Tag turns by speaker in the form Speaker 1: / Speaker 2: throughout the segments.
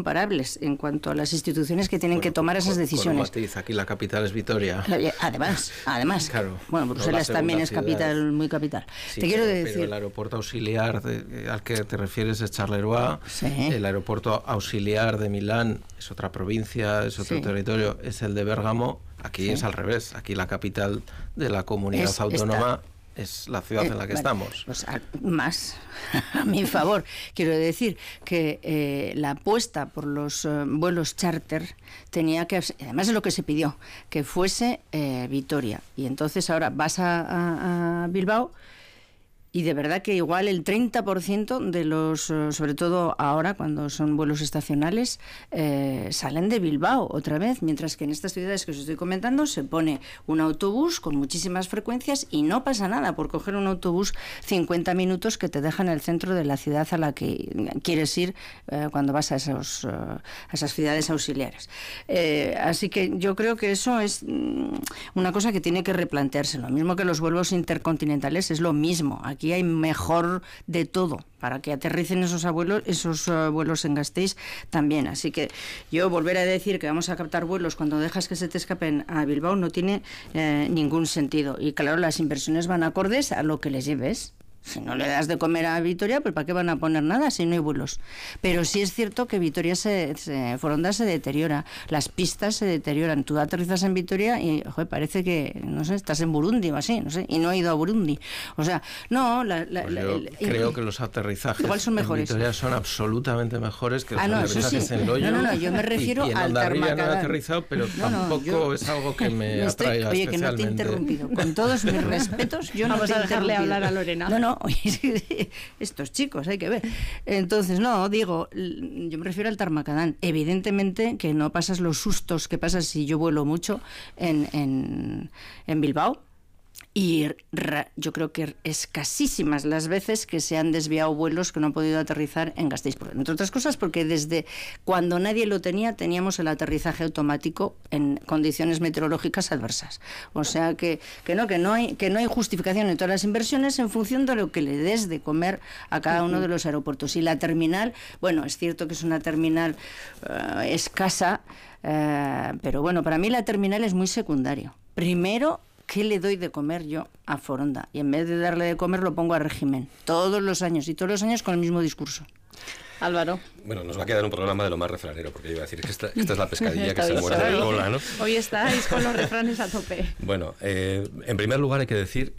Speaker 1: incomparables en cuanto a las instituciones que tienen que tomar esas decisiones.
Speaker 2: Con un matiz, aquí la capital es Vitoria.
Speaker 1: Además.
Speaker 2: Claro,
Speaker 1: bueno, Bruselas también es capital, muy capital.
Speaker 2: Sí,
Speaker 1: te quiero decir...
Speaker 2: Pero el aeropuerto auxiliar al que te refieres es Charleroi,
Speaker 1: sí.
Speaker 2: El aeropuerto auxiliar de Milán es otra provincia, es otro territorio, es el de Bérgamo. Aquí es al revés, aquí la capital de la comunidad autónoma es la ciudad en la que estamos.
Speaker 1: Pues más, a mi favor. Quiero decir que la apuesta por los vuelos charter tenía que, además es lo que se pidió, que fuese Vitoria. Y entonces ahora vas a Bilbao y de verdad que igual el 30% de los, sobre todo ahora cuando son vuelos estacionales, salen de Bilbao otra vez, mientras que en estas ciudades que os estoy comentando se pone un autobús con muchísimas frecuencias y no pasa nada por coger un autobús 50 minutos que te deja en el centro de la ciudad a la que quieres ir cuando vas a esas ciudades auxiliares. Así que yo creo que eso es una cosa que tiene que replantearse. Lo mismo que los vuelos intercontinentales, es lo mismo. Aquí hay mejor de todo para que aterricen esos vuelos en Gasteiz también. Así que yo volver a decir que vamos a captar vuelos cuando dejas que se te escapen a Bilbao no tiene ningún sentido. Y claro, las inversiones van acordes a lo que les lleves. Si no le das de comer a Vitoria, pues ¿para qué van a poner nada si no hay vuelos? Pero sí es cierto que Vitoria Foronda se deteriora, las pistas se deterioran. Tú aterrizas en Vitoria y parece que, no sé, estás en Burundi o así, no sé, y no he ido a Burundi. O sea, no...
Speaker 2: creo que los aterrizajes
Speaker 1: igual son mejores.
Speaker 2: En Vitoria son absolutamente mejores que los aterrizajes en Loiu.
Speaker 1: No, yo me refiero al Tarmacadán.
Speaker 2: No he aterrizado, pero tampoco es algo que me atraiga
Speaker 1: oye,
Speaker 2: especialmente.
Speaker 1: Que no te he interrumpido. Con todos mis respetos, yo
Speaker 3: Vamos
Speaker 1: no te he
Speaker 3: a dejarle
Speaker 1: interrumpido.
Speaker 3: hablar a Lorena.
Speaker 1: No, oye, estos chicos, hay que ver. Entonces, no, digo, yo me refiero al Tarmacadán. Evidentemente que no pasas los sustos que pasas si yo vuelo mucho en Bilbao. Y yo creo que escasísimas las veces que se han desviado vuelos que no han podido aterrizar en Gasteiz. Entre otras cosas porque desde cuando nadie lo tenía, teníamos el aterrizaje automático en condiciones meteorológicas adversas. O sea que no hay justificación en todas las inversiones en función de lo que le des de comer a cada uno de los aeropuertos. Y la terminal, bueno, es cierto que es una terminal escasa, pero bueno, para mí la terminal es muy secundario. Primero, ¿qué le doy de comer yo a Foronda? Y en vez de darle de comer lo pongo a régimen. Todos los años con el mismo discurso.
Speaker 3: Álvaro.
Speaker 4: Bueno, nos va a quedar un programa de lo más refranero, porque yo iba a decir que esta es la pescadilla que se muerde de cola, ¿no?
Speaker 3: Hoy estáis con los refranes a tope.
Speaker 4: Bueno, en primer lugar hay que decir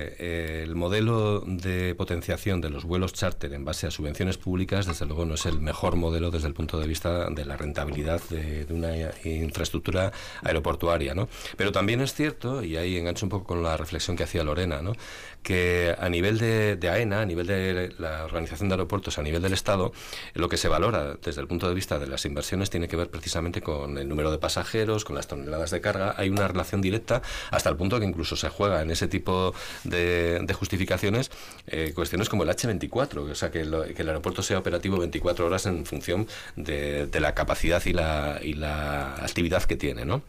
Speaker 4: que el modelo de potenciación de los vuelos charter en base a subvenciones públicas, desde luego no es el mejor modelo desde el punto de vista de la rentabilidad de una infraestructura aeroportuaria, ¿no? Pero también es cierto, y ahí engancho un poco con la reflexión que hacía Lorena, ¿no?, que a nivel de AENA, a nivel de la Organización de Aeropuertos, a nivel del Estado, lo que se valora desde el punto de vista de las inversiones tiene que ver precisamente con el número de pasajeros, con las toneladas de carga. Hay una relación directa hasta el punto que incluso se juega en ese tipo de justificaciones cuestiones como el H24, o sea, que el aeropuerto sea operativo 24 horas en función de la capacidad y la actividad que tiene, ¿no?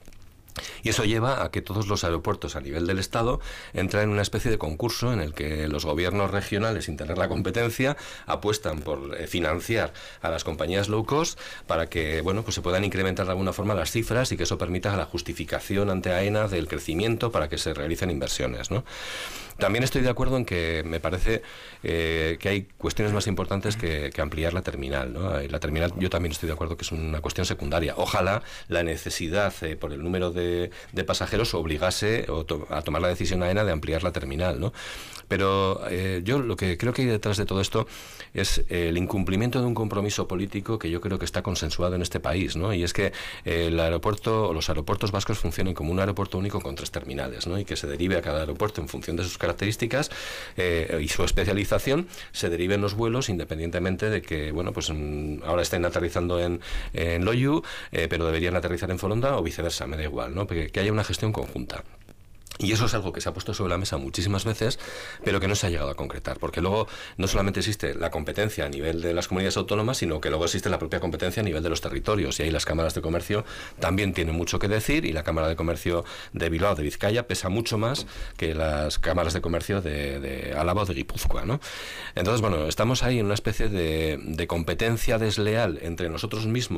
Speaker 4: Y eso lleva a que todos los aeropuertos a nivel del Estado entran en una especie de concurso en el que los gobiernos regionales, sin tener la competencia, apuestan por financiar a las compañías low cost para que, bueno, pues se puedan incrementar de alguna forma las cifras y que eso permita la justificación ante AENA del crecimiento para que se realicen inversiones, ¿no? También estoy de acuerdo en que me parece que hay cuestiones más importantes que ampliar la terminal, ¿no? La terminal, yo también estoy de acuerdo que es una cuestión secundaria. Ojalá la necesidad por el número de pasajeros obligase a tomar la decisión AENA de ampliar la terminal, ¿no? Pero yo lo que creo que hay detrás de todo esto es el incumplimiento de un compromiso político que yo creo que está consensuado en este país, ¿no? Y es que el aeropuerto o los aeropuertos vascos funcionen como un aeropuerto único con 3 terminales, ¿no? Y que se derive a cada aeropuerto en función de sus características y su especialización, se deriven los vuelos independientemente de que, bueno, pues ahora estén aterrizando en Loiu, pero deberían aterrizar en Foronda o viceversa, me da igual, ¿no? Que haya una gestión conjunta. Y eso es algo que se ha puesto sobre la mesa muchísimas veces, pero que no se ha llegado a concretar, porque luego no solamente existe la competencia a nivel de las comunidades autónomas, sino que luego existe la propia competencia a nivel de los territorios, y ahí las cámaras de comercio también tienen mucho que decir, y la Cámara de Comercio de Bilbao, de Vizcaya, pesa mucho más que las cámaras de comercio de Álava o de Guipúzcoa, ¿no? Entonces, bueno, estamos ahí en una especie de competencia desleal entre nosotros mismos,